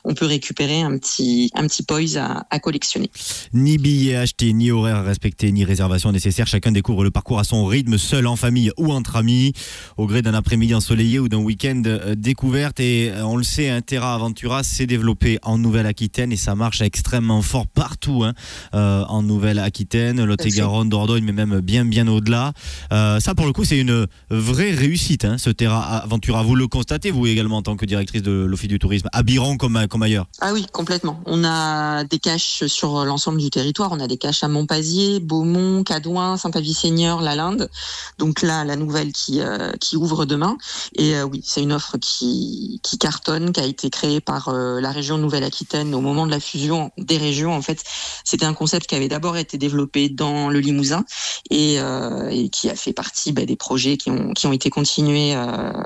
on peut récupérer un petit poise à collectionner. Ni billets achetés, ni horaires respectés, ni réservation nécessaire. Chacun découvre le parcours à son rythme, seul, en famille ou entre amis, au gré d'un après-midi ensoleillé ou d'un week-end découverte. Et on le sait, Terra Aventura s'est développé en Nouvelle-Aquitaine et ça marche extrêmement fort partout en Nouvelle-Aquitaine, Lot-et-Garonne, Dordogne, mais même bien au-delà. Ça, pour le coup, c'est une vraie réussite, ce Terra Aventura. Vous le constatez, vous également, en tant que directrice de l'Office du tourisme, à Biron comme ailleurs? Ah oui, complètement. On a des caches sur l'ensemble du territoire. On a des caches à Montpazier, Beaumont, Cadouin, Saint-Pavie-Seigneur, La Linde. Donc là, la nouvelle qui ouvre demain. Et oui, c'est une offre qui cartonne, qui a été créée par la région Nouvelle-Aquitaine au moment de la fusion des régions. En fait, c'était un concept qui avait d'abord été développé dans le Limousin et qui a fait partie des projets qui ont été continués.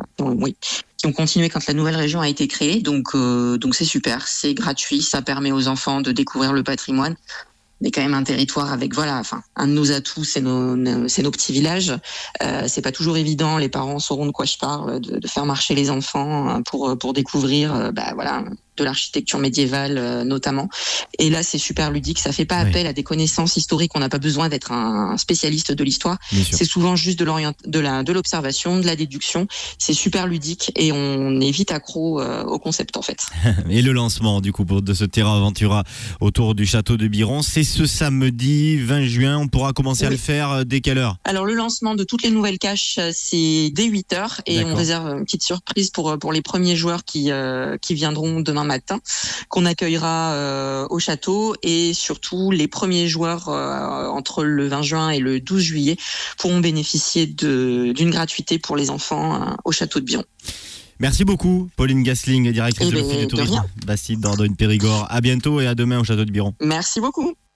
Qui ont continué quand la nouvelle région a été créée. Donc c'est super, c'est gratuit, ça permet aux enfants de découvrir le patrimoine. On est quand même un territoire avec un de nos atouts, c'est nos petits villages. C'est pas toujours évident, les parents sauront de quoi je parle, de faire marcher les enfants pour découvrir de l'architecture médiévale notamment. Et là, c'est super ludique, ça fait pas appel à des connaissances historiques, on n'a pas besoin d'être un spécialiste de l'histoire. C'est souvent juste de l'observation, de la déduction. C'est super ludique et on est vite accro au concept en fait. Et le lancement du coup de ce Terra Aventura autour du château de Biron, c'est ce samedi 20 juin. On pourra commencer à le faire dès quelle heure? Alors le lancement de toutes les nouvelles caches, c'est dès 8h et on réserve une petite surprise pour les premiers joueurs qui viendront demain matin, qu'on accueillera au château, et surtout les premiers joueurs entre le 20 juin et le 12 juillet pourront bénéficier d'une gratuité pour les enfants au château de Biron. Merci beaucoup, Pauline Gasling, directrice de l'Office du tourisme Bastide, Dordogne, Périgord. À bientôt et à demain au château de Biron. Merci beaucoup.